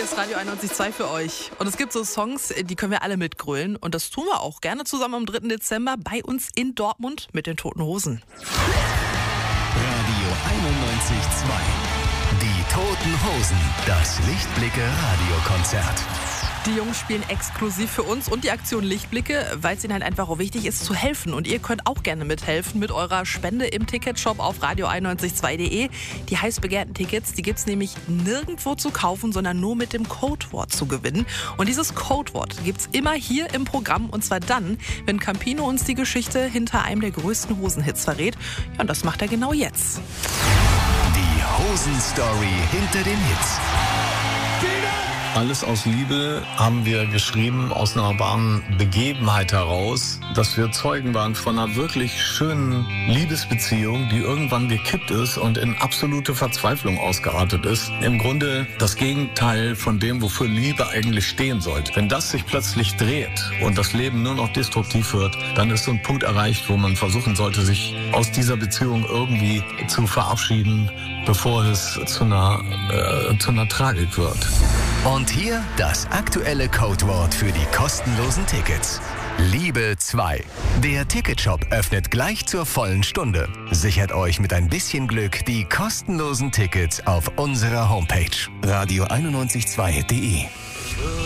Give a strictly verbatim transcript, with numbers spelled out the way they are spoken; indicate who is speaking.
Speaker 1: ist Radio einundneunzig Komma zwei für euch. Und es gibt so Songs, die können wir alle mitgrölen. Und das tun wir auch gerne zusammen am dritten Dezember bei uns in Dortmund mit den Toten Hosen.
Speaker 2: Radio einundneunzig Komma zwei. Die Toten Hosen. Das Lichtblicke-Radiokonzert.
Speaker 1: Die Jungs spielen exklusiv für uns und die Aktion Lichtblicke, weil es ihnen halt einfach auch wichtig ist, zu helfen. Und ihr könnt auch gerne mithelfen mit eurer Spende im Ticketshop auf radio einundneunzig Komma zwei punkt de. Die heiß begehrten Tickets, die gibt es nämlich nirgendwo zu kaufen, sondern nur mit dem Codewort zu gewinnen. Und dieses Codewort gibt es immer hier im Programm, und zwar dann, wenn Campino uns die Geschichte hinter einem der größten Hosenhits verrät. Ja, und das macht er genau jetzt.
Speaker 2: Die Hosen-Story hinter den Hits.
Speaker 3: Alles aus Liebe haben wir geschrieben, aus einer wahren Begebenheit heraus, dass wir Zeugen waren von einer wirklich schönen Liebesbeziehung, die irgendwann gekippt ist und in absolute Verzweiflung ausgeartet ist. Im Grunde das Gegenteil von dem, wofür Liebe eigentlich stehen sollte. Wenn das sich plötzlich dreht und das Leben nur noch destruktiv wird, dann ist so ein Punkt erreicht, wo man versuchen sollte, sich aus dieser Beziehung irgendwie zu verabschieden, bevor es zu einer, äh, zu einer Tragik wird.
Speaker 2: Und hier das aktuelle Codewort für die kostenlosen Tickets. Liebe zwei. Der Ticketshop öffnet gleich zur vollen Stunde. Sichert euch mit ein bisschen Glück die kostenlosen Tickets auf unserer Homepage radio einundneunzig Komma zwei punkt de.